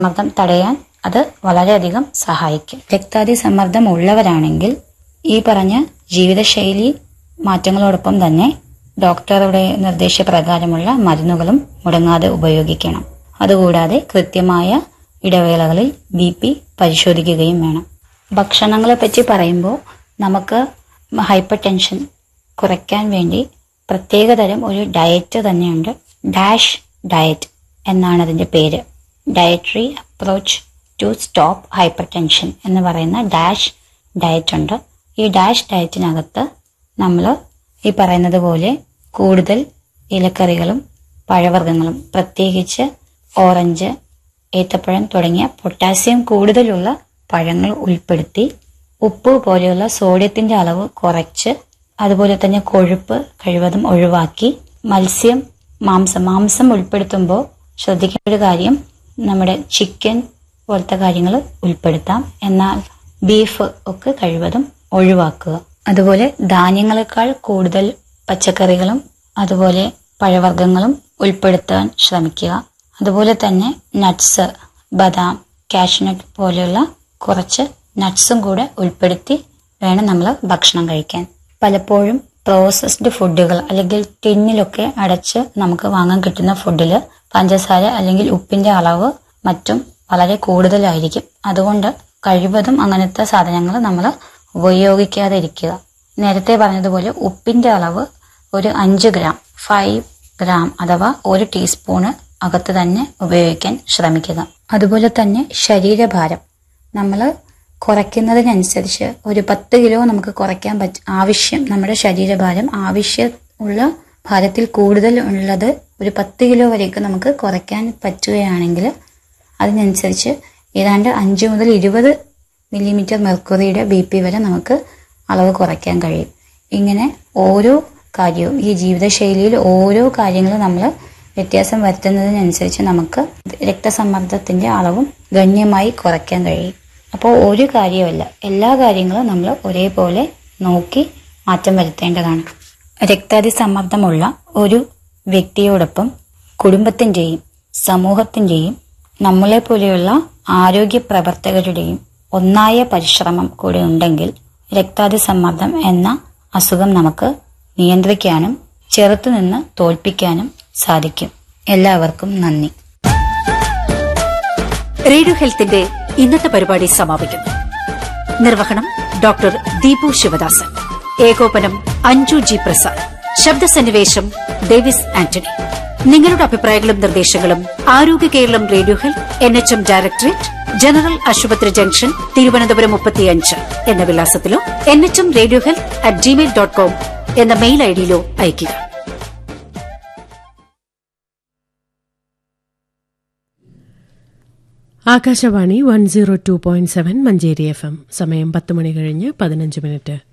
സമ്മർദ്ദം തടയാൻ അത് വളരെയധികം സഹായിക്കും. രക്താതിസമ്മർദ്ദം ഉള്ളവരാണെങ്കിൽ ഈ പറഞ്ഞ ജീവിതശൈലി മാറ്റങ്ങളോടൊപ്പം തന്നെ ഡോക്ടറുടെ നിർദ്ദേശപ്രകാരമുള്ള മരുന്നുകളും മുടങ്ങാതെ ഉപയോഗിക്കണം. അതുകൂടാതെ കൃത്യമായ ഇടവേളകളിൽ BP പരിശോധിക്കുകയും വേണം. ഭക്ഷണങ്ങളെ പറ്റി പറയുമ്പോൾ നമുക്ക് ഹൈപ്പർ ടെൻഷൻ കുറയ്ക്കാൻ വേണ്ടി പ്രത്യേകതരം ഒരു ഡയറ്റ് തന്നെയുണ്ട്. ഡാഷ് ഡയറ്റ് എന്നാണ് അതിന്റെ പേര്. Dietary approach to stop hyper tension എന്ന് പറയുന്ന ഡാഷ് ഡയറ്റ് ഉണ്ട്. ഈ ഡാഷ് ഡയറ്റിനകത്ത് നമ്മൾ ഈ പറയുന്നത് പോലെ കൂടുതൽ ഇലക്കറികളും പഴവർഗ്ഗങ്ങളും, പ്രത്യേകിച്ച് ഓറഞ്ച്, ഏത്തപ്പഴം തുടങ്ങിയ പൊട്ടാസ്യം കൂടുതലുള്ള പഴങ്ങൾ ഉൾപ്പെടുത്തി, ഉപ്പ് പോലെയുള്ള സോഡിയത്തിന്റെ അളവ് കുറച്ച്, അതുപോലെ തന്നെ കൊഴുപ്പ് കഴിവതും ഒഴിവാക്കി, മത്സ്യം, മാംസം ഉൾപ്പെടുത്തുമ്പോൾ ശ്രദ്ധിക്കേണ്ട ഒരു കാര്യം, നമ്മുടെ ചിക്കൻ പോലത്തെ കാര്യങ്ങൾ ഉൾപ്പെടുത്താം, എന്നാൽ ബീഫ് ഒക്കെ കഴിവതും ഒഴിവാക്കുക. അതുപോലെ ധാന്യങ്ങളെക്കാൾ കൂടുതൽ പച്ചക്കറികളും അതുപോലെ പഴവർഗ്ഗങ്ങളും ഉൾപ്പെടുത്താൻ ശ്രമിക്കുക. അതുപോലെ തന്നെ നട്ട്സ്, ബദാം, കാഷ്നട്ട് പോലെയുള്ള കുറച്ച് നട്ട്സും കൂടെ ഉൾപ്പെടുത്തി വേണം നമ്മൾ ഭക്ഷണം കഴിക്കാൻ. പലപ്പോഴും പ്രോസസ്ഡ് ഫുഡുകൾ അല്ലെങ്കിൽ ടിന്നിലൊക്കെ അടച്ച് നമുക്ക് വാങ്ങാൻ കിട്ടുന്ന ഫുഡിൽ പഞ്ചസാര അല്ലെങ്കിൽ ഉപ്പിന്റെ അളവ് മറ്റും വളരെ കൂടുതലായിരിക്കും. അതുകൊണ്ട് കഴിവതും അങ്ങനത്തെ സാധനങ്ങൾ നമ്മൾ ഉപയോഗിക്കാതെ ഇരിക്കുക. നേരത്തെ പറഞ്ഞതുപോലെ ഉപ്പിന്റെ അളവ് ഒരു 5 ഗ്രാം 5 ഗ്രാം അഥവാ 1 ടീസ്പൂണ് അകത്ത് തന്നെ ഉപയോഗിക്കാൻ ശ്രമിക്കുക. അതുപോലെ തന്നെ ശരീരഭാരം നമ്മൾ കുറയ്ക്കുന്നതിനനുസരിച്ച് ഒരു 10 കിലോ നമുക്ക് കുറയ്ക്കാൻ ആവശ്യം, നമ്മുടെ ശരീരഭാരം ആവശ്യമുള്ള ഭാരത്തിൽ കൂടുതൽ ഉള്ളത് ഒരു 10 കിലോ വരേക്ക് നമുക്ക് കുറയ്ക്കാൻ പറ്റുകയാണെങ്കിൽ അതിനനുസരിച്ച് ഏതാണ്ട് 5 മുതൽ 20 മില്ലിമീറ്റർ മെർക്കുറിയുടെ BP വരെ നമുക്ക് അളവ് കുറയ്ക്കാൻ കഴിയും. ഇങ്ങനെ ഓരോ കാര്യവും, ഈ ജീവിതശൈലിയിൽ ഓരോ കാര്യങ്ങളും നമ്മൾ വ്യത്യാസം വരുത്തുന്നതിനനുസരിച്ച് നമുക്ക് രക്തസമ്മർദ്ദത്തിന്റെ അളവും ഗണ്യമായി കുറയ്ക്കാൻ കഴിയും. അപ്പോൾ ഒരു കാര്യമല്ല, എല്ലാ കാര്യങ്ങളും നമ്മൾ ഒരേപോലെ നോക്കി മാറ്റം വരുത്തേണ്ടതാണ്. രക്താതിസമ്മർദ്ദമുള്ള ഒരു വ്യക്തിയോടൊപ്പം കുടുംബത്തിന്റെയും സമൂഹത്തിന്റെയും നമ്മളെ പോലെയുള്ള ആരോഗ്യ പ്രവർത്തകരുടെയും ഒന്നായ പരിശ്രമം കൂടെ ഉണ്ടെങ്കിൽ രക്താതിസമ്മർദ്ദം എന്ന അസുഖം നമുക്ക് നിയന്ത്രിക്കാനും ചെറുത്തുനിന്ന് തോൽപ്പിക്കാനും സാധിക്കും. എല്ലാവർക്കും നന്ദി. റേഡിയോ ഹെൽത്തിന്റെ ഇന്നത്തെ പരിപാടി സമാപിക്കുന്നു. നിർവഹണം ഡോക്ടർ ദീപു ശിവദാസൻ. ഏകോപനം അഞ്ജു ജി പ്രസാദ്. ശബ്ദസന്നിവേശം ഡേവിസ് ആന്റണി. നിങ്ങളുടെ അഭിപ്രായങ്ങളും നിർദ്ദേശങ്ങളും ആരോഗ്യ Keralam radio health NHM directorate, general ആശുപത്രി ജംഗ്ഷൻ, തിരുവനന്തപുരം 35 എന്ന വിലാസത്തിലോ NHM റേഡിയോ health@gmail.com എന്ന മെയിൽ ഐഡിയിലോ അയയ്ക്കുക. ആകാശവാണി 102.7 മഞ്ചേരി FM. സമയം 10 മണി കഴിഞ്ഞ് 15 മിനിറ്റ്.